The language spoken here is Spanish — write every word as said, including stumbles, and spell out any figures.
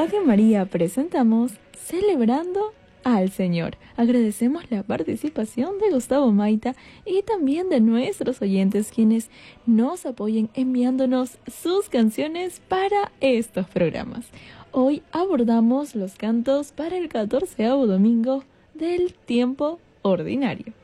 Radio María presentamos Celebrando al Señor. Agradecemos la participación de Gustavo Maita y también de nuestros oyentes quienes nos apoyen enviándonos sus canciones para estos programas. Hoy abordamos los cantos para el catorceavo domingo del tiempo ordinario.